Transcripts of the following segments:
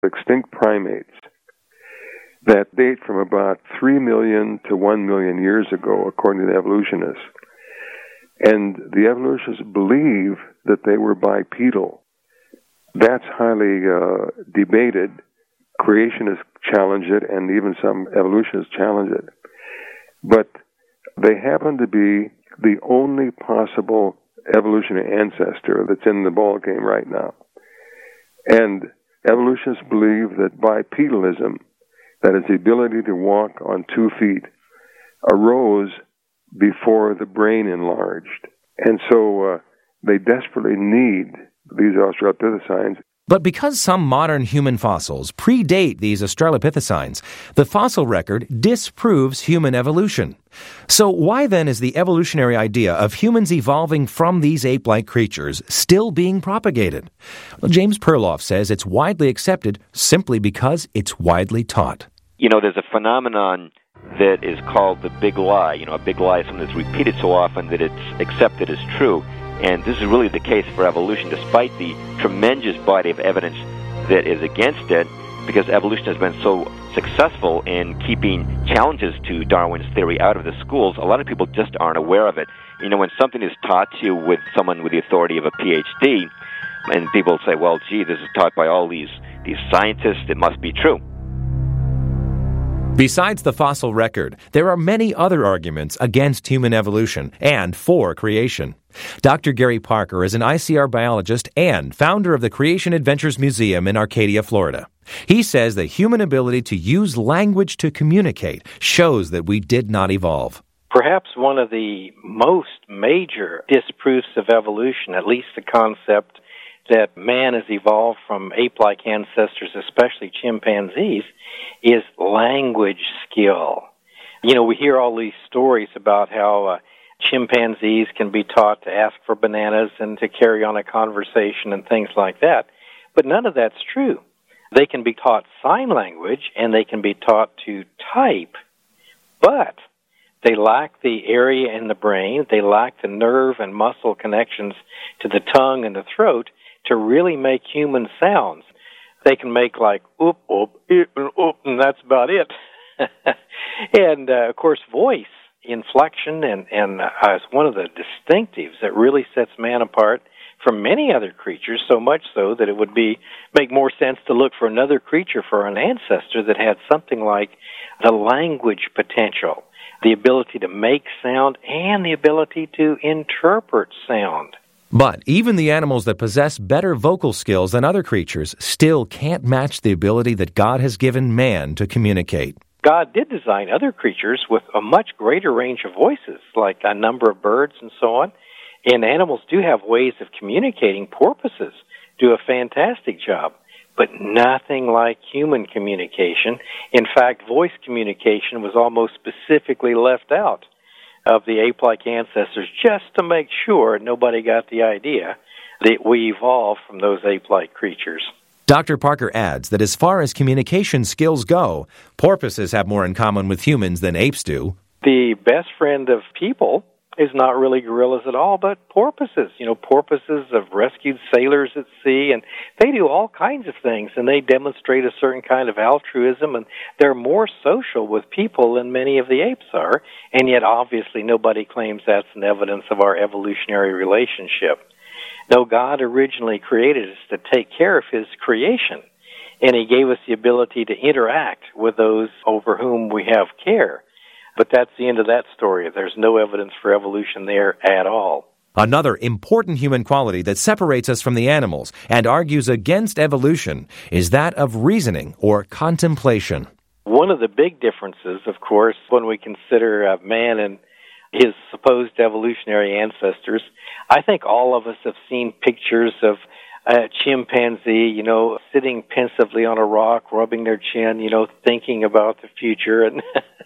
extinct primates that date from about 3 million to 1 million years ago, according to the evolutionists. And the evolutionists believe that they were bipedal. That's highly debated. Creationists challenge it, and even some evolutionists challenge it. But they happen to be the only possible evolutionary ancestor that's in the ballgame right now. And evolutionists believe that bipedalism, that is the ability to walk on 2 feet, arose before the brain enlarged. And so they desperately need these Australopithecines. But because some modern human fossils predate these Australopithecines, the fossil record disproves human evolution. So why then is the evolutionary idea of humans evolving from these ape-like creatures still being propagated? Well, James Perloff says it's widely accepted simply because it's widely taught. You know, there's a phenomenon that is called the big lie. You know, a big lie is something that's repeated so often that it's accepted as true. And this is really the case for evolution, despite the tremendous body of evidence that is against it, because evolution has been so successful in keeping challenges to Darwin's theory out of the schools. A lot of people just aren't aware of it. You know, when something is taught to you with someone with the authority of a PhD, and people say, well, gee, this is taught by all these scientists, it must be true. Besides the fossil record, there are many other arguments against human evolution and for creation. Dr. Gary Parker is an ICR biologist and founder of the Creation Adventures Museum in Arcadia, Florida. He says the human ability to use language to communicate shows that we did not evolve. Perhaps one of the most major disproofs of evolution, at least the concept that man has evolved from ape-like ancestors, especially chimpanzees, is language skill. You know, we hear all these stories about how chimpanzees can be taught to ask for bananas and to carry on a conversation and things like that, but none of that's true. They can be taught sign language and they can be taught to type, but they lack the area in the brain, they lack the nerve and muscle connections to the tongue and the throat to really make human sounds. They can make like oop, oop, eep, and oop, and that's about it. And, of course, voice, inflection, and is one of the distinctives that really sets man apart from many other creatures, so much so that it would make more sense to look for another creature for an ancestor that had something like the language potential, the ability to make sound, and the ability to interpret sound. But even the animals that possess better vocal skills than other creatures still can't match the ability that God has given man to communicate. God did design other creatures with a much greater range of voices, like a number of birds and so on. And animals do have ways of communicating. Porpoises do a fantastic job, but nothing like human communication. In fact, voice communication was almost specifically left out of the ape-like ancestors just to make sure nobody got the idea that we evolved from those ape-like creatures. Dr. Parker adds that as far as communication skills go, porpoises have more in common with humans than apes do. The best friend of people is not really gorillas at all, but porpoises. You know, porpoises have rescued sailors at sea, and they do all kinds of things, and they demonstrate a certain kind of altruism, and they're more social with people than many of the apes are, and yet obviously nobody claims that's an evidence of our evolutionary relationship. No, God originally created us to take care of His creation, and He gave us the ability to interact with those over whom we have care. But that's the end of that story. There's no evidence for evolution there at all. Another important human quality that separates us from the animals and argues against evolution is that of reasoning or contemplation. One of the big differences, of course, when we consider man and his supposed evolutionary ancestors, I think all of us have seen pictures of a chimpanzee, you know, sitting pensively on a rock, rubbing their chin, you know, thinking about the future. And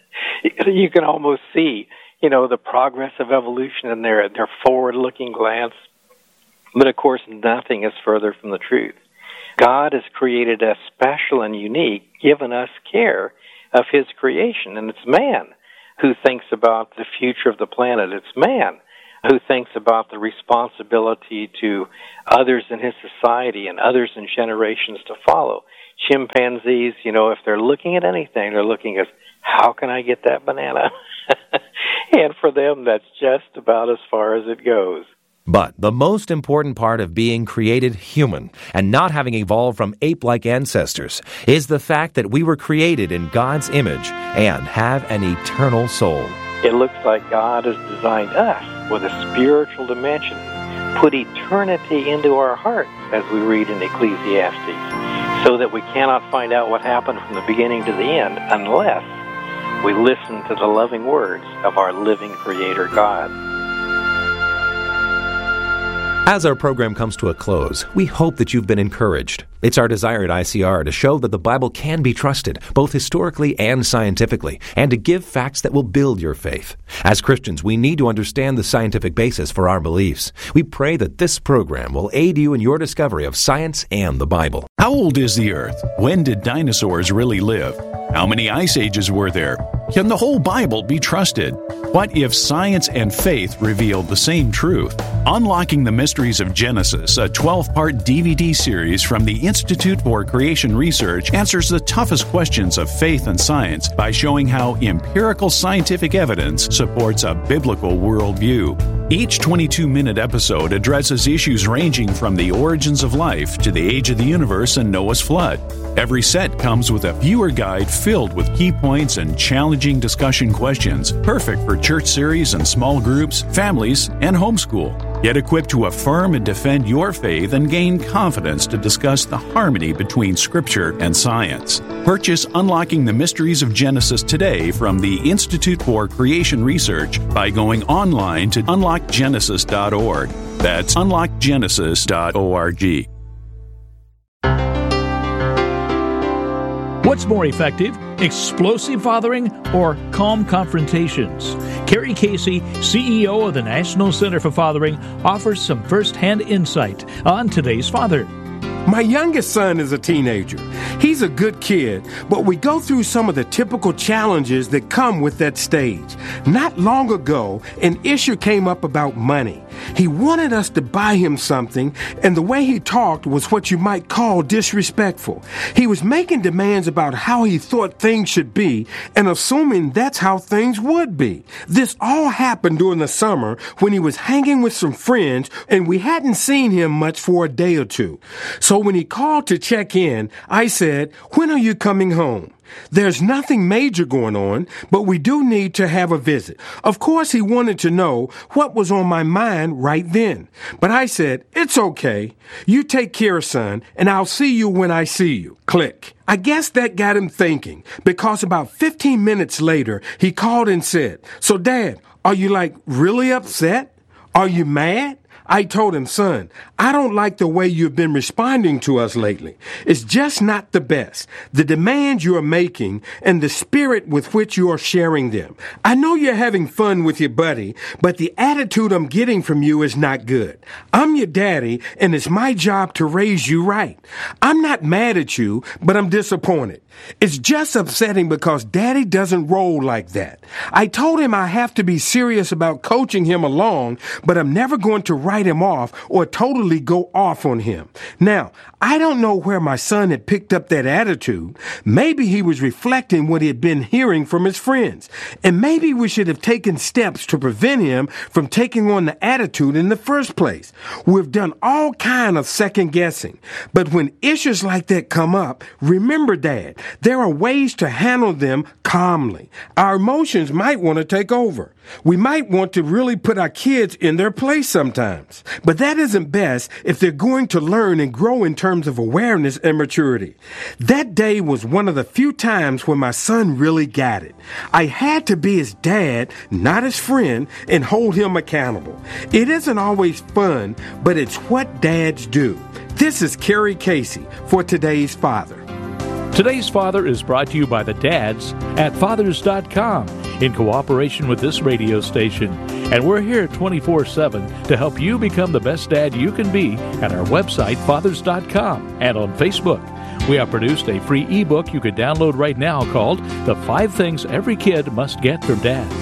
you can almost see, you know, the progress of evolution in their forward-looking glance. But, of course, nothing is further from the truth. God has created us special and unique, given us care of His creation. And it's man who thinks about the future of the planet. It's man who thinks about the responsibility to others in his society and others in generations to follow. Chimpanzees, if they're looking at anything, they're looking at, how can I get that banana? And for them, that's just about as far as it goes. But the most important part of being created human and not having evolved from ape-like ancestors is the fact that we were created in God's image and have an eternal soul. It looks like God has designed us with a spiritual dimension, put eternity into our hearts, as we read in Ecclesiastes, so that we cannot find out what happened from the beginning to the end unless we listen to the loving words of our living Creator God. As our program comes to a close, we hope that you've been encouraged. It's our desire at ICR to show that the Bible can be trusted, both historically and scientifically, and to give facts that will build your faith. As Christians, we need to understand the scientific basis for our beliefs. We pray that this program will aid you in your discovery of science and the Bible. How old is the Earth? When did dinosaurs really live? How many ice ages were there? Can the whole Bible be trusted? What if science and faith revealed the same truth? Unlocking the Mysteries of Genesis, a 12-part DVD series from the Institute for Creation Research, answers the toughest questions of faith and science by showing how empirical scientific evidence supports a biblical worldview. Each 22-minute episode addresses issues ranging from the origins of life to the age of the universe and Noah's flood. Every set comes with a viewer guide filled with key points and challenging discussion questions, perfect for church series and small groups, families, and homeschool. Get equipped to affirm and defend your faith and gain confidence to discuss the harmony between Scripture and science. Purchase Unlocking the Mysteries of Genesis today from the Institute for Creation Research by going online to unlockgenesis.org. That's unlockgenesis.org. What's more effective, explosive fathering or calm confrontations? Kerry Casey, CEO of the National Center for Fathering, offers some first-hand insight on today's father. My youngest son is a teenager. He's a good kid, but we go through some of the typical challenges that come with that stage. Not long ago, an issue came up about money. He wanted us to buy him something, and the way he talked was what you might call disrespectful. He was making demands about how he thought things should be and assuming that's how things would be. This all happened during the summer when he was hanging with some friends, and we hadn't seen him much for a day or two. So when he called to check in, I said, "When are you coming home?" There's nothing major going on, but we do need to have a visit. Of course, he wanted to know what was on my mind right then. But I said, "It's okay. You take care, son, and I'll see you when I see you." Click. I guess that got him thinking, because about 15 minutes later, he called and said, "So, Dad, are you really upset? Are you mad?" I told him, "Son, I don't like the way you've been responding to us lately. It's just not the best. The demands you are making and the spirit with which you are sharing them. I know you're having fun with your buddy, but the attitude I'm getting from you is not good. I'm your daddy, and it's my job to raise you right. I'm not mad at you, but I'm disappointed. It's just upsetting because Daddy doesn't roll like that." I told him I have to be serious about coaching him along, but I'm never going to write him off or totally go off on him. Now, I don't know where my son had picked up that attitude. Maybe he was reflecting what he had been hearing from his friends. And maybe we should have taken steps to prevent him from taking on the attitude in the first place. We've done all kind of second guessing. But when issues like that come up, remember, Dad, there are ways to handle them calmly. Our emotions might want to take over. We might want to really put our kids in their place sometimes. But that isn't best if they're going to learn and grow in terms of awareness and maturity. That day was one of the few times when my son really got it. I had to be his dad, not his friend, and hold him accountable. It isn't always fun, but it's what dads do. This is Kerry Casey for Today's Father. Today's Father is brought to you by the dads at Fathers.com in cooperation with this radio station. And we're here 24/7 to help you become the best dad you can be at our website, Fathers.com, and on Facebook. We have produced a free ebook you can download right now called The 5 Things Every Kid Must Get from Dad.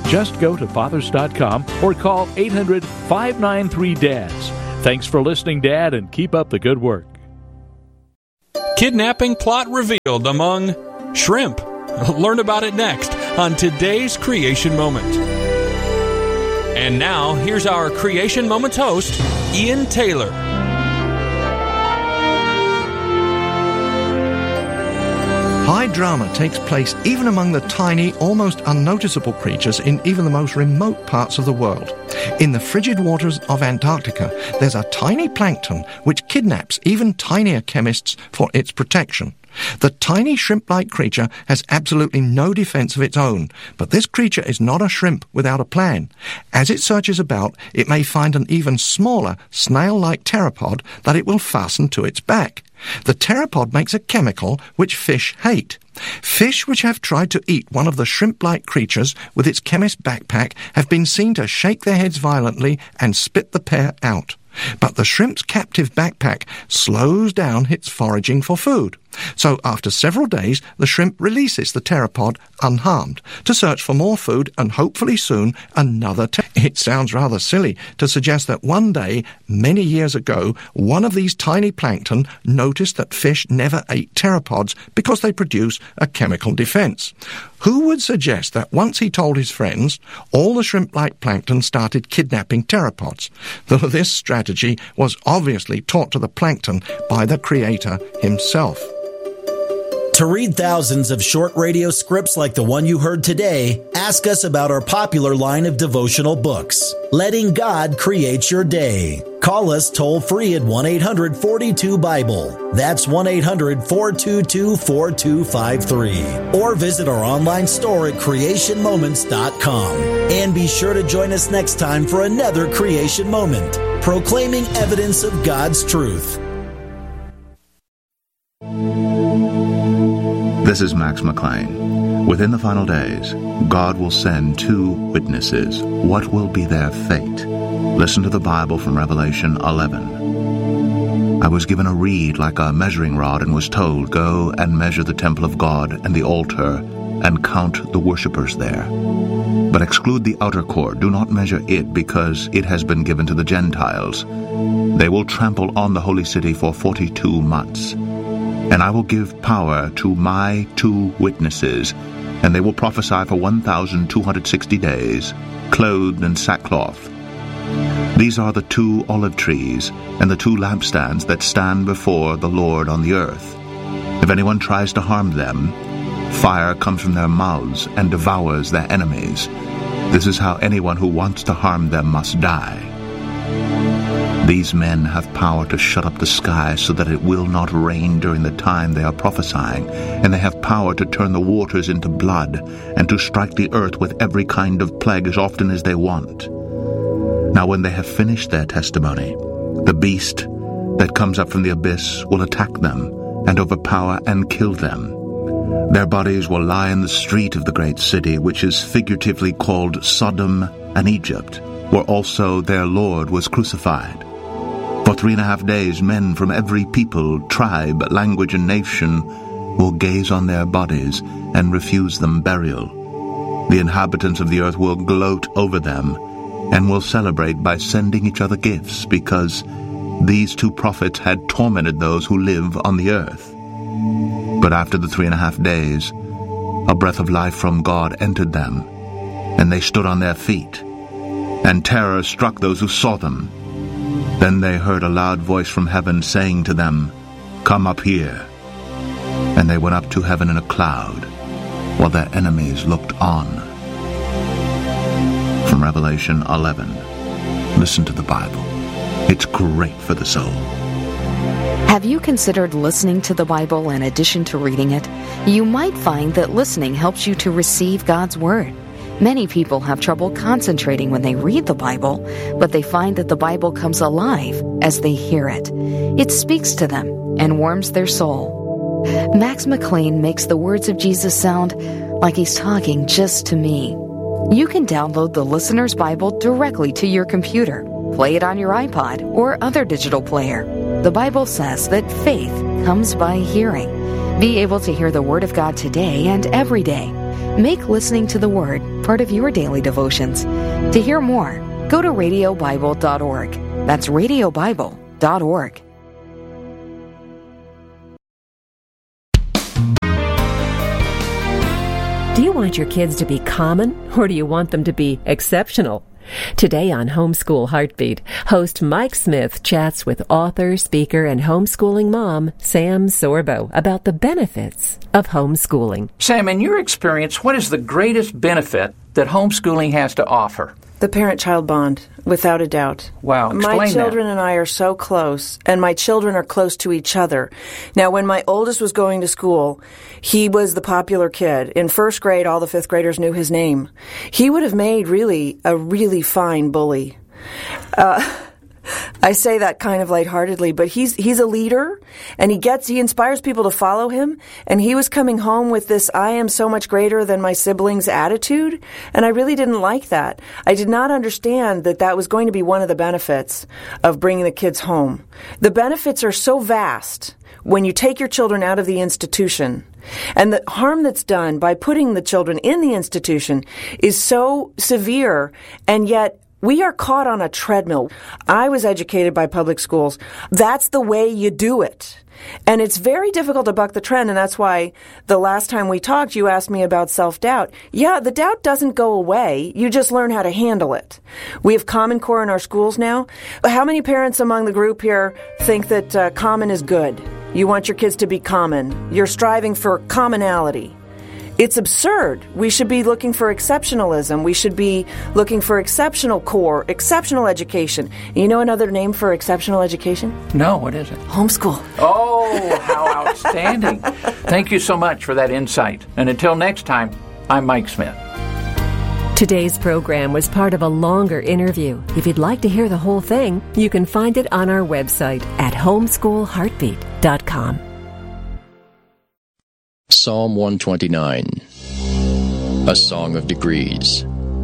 Just go to fathers.com or call 800-593-DADS. Thanks for listening, Dad, and keep up the good work. Kidnapping plot revealed among shrimp. Learn about it next on today's Creation Moment. And now, here's our Creation Moments host, Ian Taylor. High drama takes place even among the tiny, almost unnoticeable creatures in even the most remote parts of the world. In the frigid waters of Antarctica, there's a tiny plankton which kidnaps even tinier chemists for its protection. The tiny shrimp-like creature has absolutely no defense of its own, but this creature is not a shrimp without a plan. As it searches about, it may find an even smaller, snail-like pteropod that it will fasten to its back. The pteropod makes a chemical which fish hate. Fish which have tried to eat one of the shrimp-like creatures with its chemist's backpack have been seen to shake their heads violently and spit the pair out. But the shrimp's captive backpack slows down its foraging for food. So after several days, the shrimp releases the pteropod unharmed to search for more food and hopefully soon another It sounds rather silly to suggest that one day, many years ago, one of these tiny plankton noticed that fish never ate pteropods because they produce a chemical defense. Who would suggest that once he told his friends, all the shrimp-like plankton started kidnapping pteropods? Though this strategy was obviously taught to the plankton by the Creator himself. To read thousands of short radio scripts like the one you heard today, ask us about our popular line of devotional books, Letting God Create Your Day. Call us toll-free at 1-800-42-BIBLE. That's 1-800-422-4253. Or visit our online store at creationmoments.com. And be sure to join us next time for another Creation Moment, proclaiming evidence of God's truth. This is Max McLean. Within the final days, God will send 2 witnesses. What will be their fate? Listen to the Bible from Revelation 11. I was given a reed like a measuring rod and was told, "Go and measure the temple of God and the altar and count the worshippers there. But exclude the outer court. Do not measure it, because it has been given to the Gentiles. They will trample on the holy city for 42 months. And I will give power to my 2 witnesses, and they will prophesy for 1,260 days, clothed in sackcloth. These are the 2 olive trees and the 2 lampstands that stand before the Lord on the earth. If anyone tries to harm them, fire comes from their mouths and devours their enemies. This is how anyone who wants to harm them must die. These men have power to shut up the sky so that it will not rain during the time they are prophesying, and they have power to turn the waters into blood and to strike the earth with every kind of plague as often as they want. Now when they have finished their testimony, the beast that comes up from the abyss will attack them and overpower and kill them. Their bodies will lie in the street of the great city, which is figuratively called Sodom and Egypt, where also their Lord was crucified. For 3.5 days, men from every people, tribe, language, and nation will gaze on their bodies and refuse them burial. The inhabitants of the earth will gloat over them and will celebrate by sending each other gifts, because these 2 prophets had tormented those who live on the earth. But after the 3.5 days, a breath of life from God entered them, and they stood on their feet, and terror struck those who saw them. Then they heard a loud voice from heaven saying to them, "Come up here." And they went up to heaven in a cloud, while their enemies looked on. From Revelation 11. Listen to the Bible. It's great for the soul. Have you considered listening to the Bible in addition to reading it? You might find that listening helps you to receive God's Word. Many people have trouble concentrating when they read the Bible, but they find that the Bible comes alive as they hear it. It speaks to them and warms their soul. Max McLean makes the words of Jesus sound like he's talking just to me. You can download the Listener's Bible directly to your computer, play it on your iPod or other digital player. The Bible says that faith comes by hearing. Be able to hear the Word of God today and every day. Make listening to the Word part of your daily devotions. To hear more, go to radiobible.org. That's radiobible.org. Do you want your kids to be common, or do you want them to be exceptional? Today on Homeschool Heartbeat, host Mike Smith chats with author, speaker, and homeschooling mom Sam Sorbo about the benefits of homeschooling. Sam, in your experience, what is the greatest benefit that homeschooling has to offer? The parent-child bond, without a doubt. Wow, explain my children that. And I are so close, and my children are close to each other. Now, when my oldest was going to school, he was the popular kid. In first grade, all the fifth graders knew his name. He would have made a really fine bully. I say that kind of lightheartedly, but he's a leader, and he inspires people to follow him, and he was coming home with this I am so much greater than my siblings attitude, and I really didn't like that. I did not understand that was going to be one of the benefits of bringing the kids home. The benefits are so vast when you take your children out of the institution, and the harm that's done by putting the children in the institution is so severe, and yet we are caught on a treadmill. I was educated by public schools. That's the way you do it. And it's very difficult to buck the trend, and that's why the last time we talked, you asked me about self-doubt. Yeah, the doubt doesn't go away. You just learn how to handle it. We have Common Core in our schools now. How many parents among the group here think that common is good? You want your kids to be common. You're striving for commonality. It's absurd. We should be looking for exceptionalism. We should be looking for exceptional core, exceptional education. You know another name for exceptional education? No, what is it? Homeschool. Oh, how outstanding. Thank you so much for that insight. And until next time, I'm Mike Smith. Today's program was part of a longer interview. If you'd like to hear the whole thing, you can find it on our website at homeschoolheartbeat.com. Psalm 129, a song of degrees.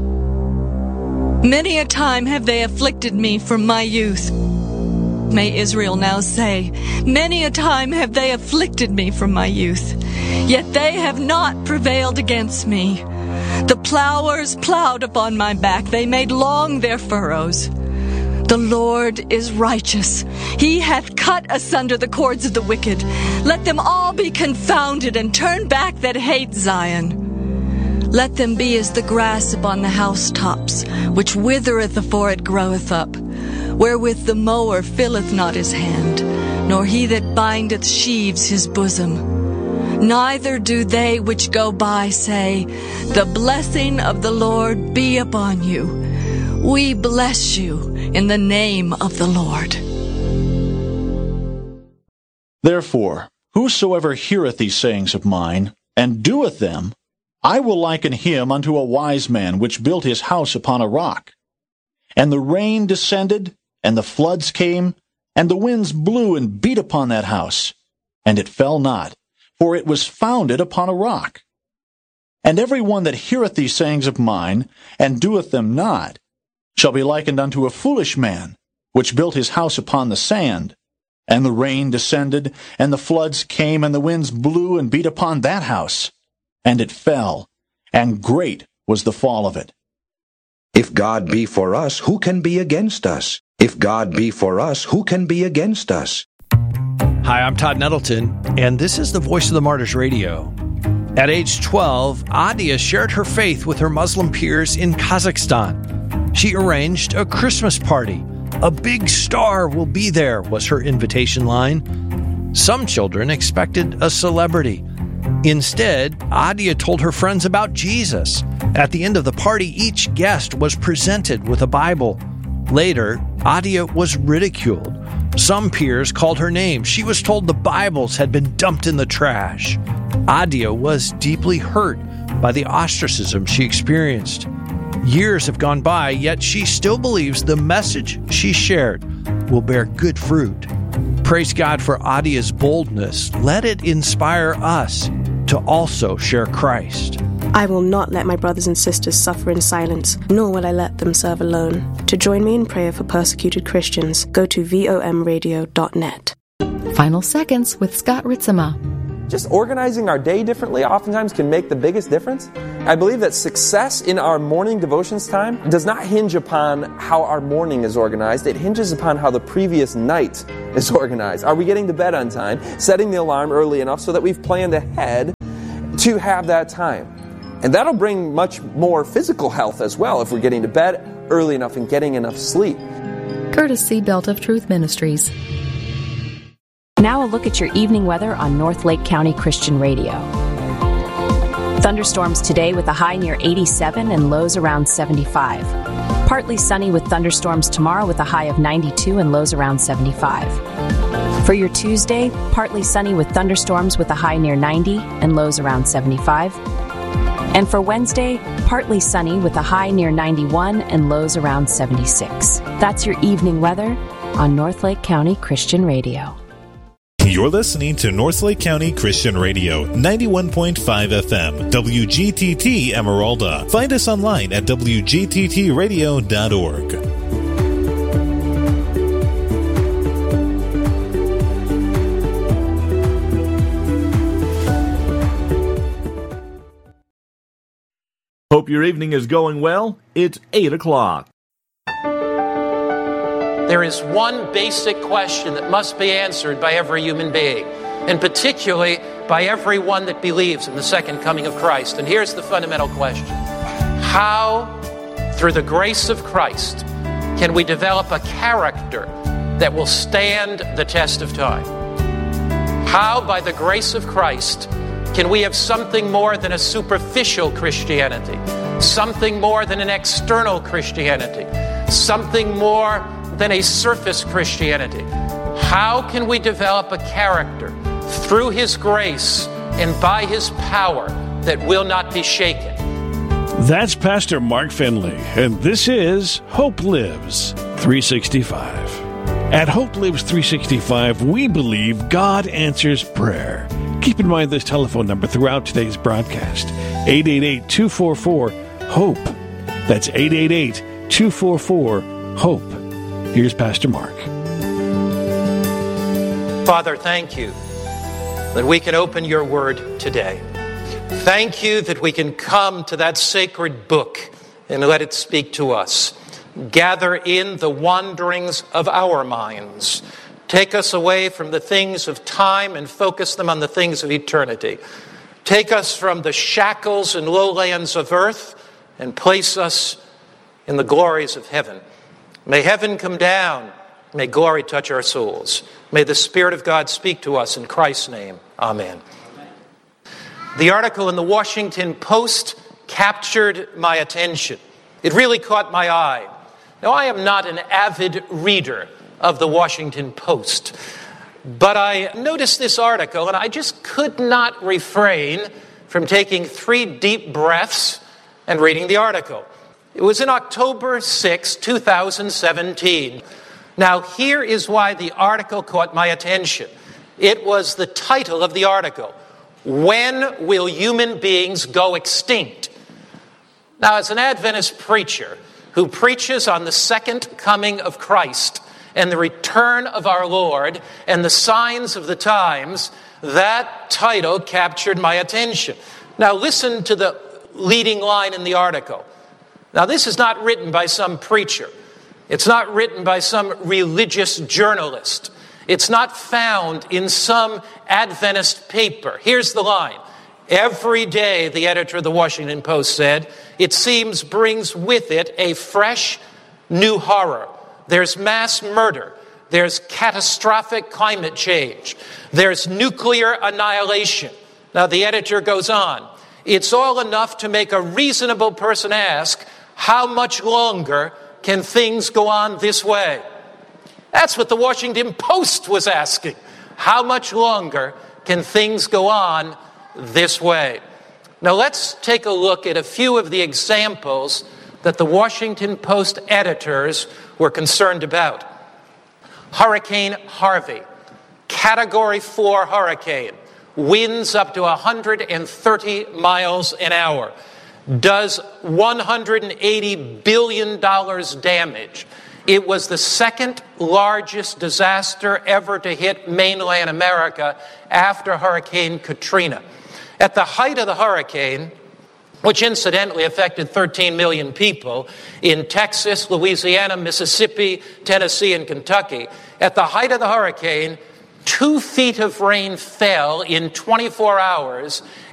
Many a time have they afflicted me from my youth. May Israel now say, many a time have they afflicted me from my youth, yet they have not prevailed against me. The plowers plowed upon my back, they made long their furrows. The Lord is righteous. He hath cut asunder the cords of the wicked. Let them all be confounded and turn back that hate Zion. Let them be as the grass upon the housetops, which withereth afore it groweth up, wherewith the mower filleth not his hand, nor he that bindeth sheaves his bosom. Neither do they which go by say, the blessing of the Lord be upon you. We bless you in the name of the Lord. Therefore, whosoever heareth these sayings of mine, and doeth them, I will liken him unto a wise man which built his house upon a rock. And the rain descended, and the floods came, and the winds blew and beat upon that house, and it fell not, for it was founded upon a rock. And every one that heareth these sayings of mine, and doeth them not, shall be likened unto a foolish man, which built his house upon the sand. And the rain descended, and the floods came, and the winds blew and beat upon that house. And it fell, and great was the fall of it. If God be for us, who can be against us? If God be for us, who can be against us? Hi, I'm Todd Nettleton, and this is the Voice of the Martyrs Radio. At age 12, Adia shared her faith with her Muslim peers in Kazakhstan. She arranged a Christmas party. A big star will be there, was her invitation line. Some children expected a celebrity. Instead, Adia told her friends about Jesus. At the end of the party, each guest was presented with a Bible. Later, Adia was ridiculed. Some peers called her names. She was told the Bibles had been dumped in the trash. Adia was deeply hurt by the ostracism she experienced. Years have gone by, yet she still believes the message she shared will bear good fruit. Praise God for Adia's boldness. Let it inspire us to also share Christ. I will not let my brothers and sisters suffer in silence, nor will I let them serve alone. To join me in prayer for persecuted Christians, go to vomradio.net. Final Seconds with Scott Ritzema. just organizing our day differently oftentimes can make the biggest difference. I believe that success in our morning devotions time does not hinge upon how our morning is organized. It hinges upon how the previous night is organized. Are we getting to bed on time, setting the alarm early enough so that we've planned ahead to have that time? And that'll bring much more physical health as well if we're getting to bed early enough and getting enough sleep. Courtesy Belt of Truth Ministries. Now a look at your evening weather on North Lake County Christian Radio. Thunderstorms today with a high near 87 and lows around 75. Partly sunny with thunderstorms tomorrow with a high of 92 and lows around 75. For your Tuesday, partly sunny with thunderstorms with a high near 90 and lows around 75. And for Wednesday, partly sunny with a high near 91 and lows around 76. That's your evening weather on North Lake County Christian Radio. You're listening to North Lake County Christian Radio, 91.5 FM, WGTT Emeralda. Find us online at WGTTradio.org. Hope your evening is going well. It's 8 o'clock. There is one basic question that must be answered by every human being, and particularly by everyone that believes in the second coming of Christ. And here's the fundamental question. How, through the grace of Christ, can we develop a character that will stand the test of time? How, by the grace of Christ, can we have something more than a superficial Christianity, something more than an external Christianity, something more than a surface Christianity? How can we develop a character through His grace and by His power that will not be shaken? That's Pastor Mark Finley, and this is Hope Lives 365. At Hope Lives 365, we believe God answers prayer. Keep in mind this telephone number throughout today's broadcast, 888-244-HOPE. That's 888-244-HOPE. Here's Pastor Mark. Father, thank you that we can open your word today. Thank you that we can come to that sacred book and let it speak to us. Gather in the wanderings of our minds. Take us away from the things of time and focus them on the things of eternity. Take us from the shackles and lowlands of earth and place us in the glories of heaven. May heaven come down. May glory touch our souls. May the Spirit of God speak to us in Christ's name. Amen. The article in the Washington Post captured my attention. It really caught my eye. Now, I am not an avid reader of the Washington Post, but I noticed this article and I just could not refrain from taking 3 deep breaths and reading the article. It was in October 6, 2017. Now, here is why the article caught my attention. It was the title of the article, When Will Human Beings Go Extinct? Now, as an Adventist preacher who preaches on the second coming of Christ and the return of our Lord and the signs of the times, that title captured my attention. Now, listen to the leading line in the article. Now, this is not written by some preacher. It's not written by some religious journalist. It's not found in some Adventist paper. Here's the line. Every day, the editor of the Washington Post said, it seems brings with it a fresh, new horror. There's mass murder. There's catastrophic climate change. There's nuclear annihilation. Now, the editor goes on. It's all enough to make a reasonable person ask, how much longer can things go on this way? That's what the Washington Post was asking. How much longer can things go on this way? Now let's take a look at a few of the examples that the Washington Post editors were concerned about. Hurricane Harvey, Category 4 hurricane, winds up to 130 miles an hour, does $180 billion damage, It was the second largest disaster ever to hit mainland America after Hurricane Katrina. At the height of the hurricane, which incidentally affected 13 million people in Texas, Louisiana, Mississippi, Tennessee, and Kentucky, at the height of the hurricane, 2 feet of rain fell in 24 hours,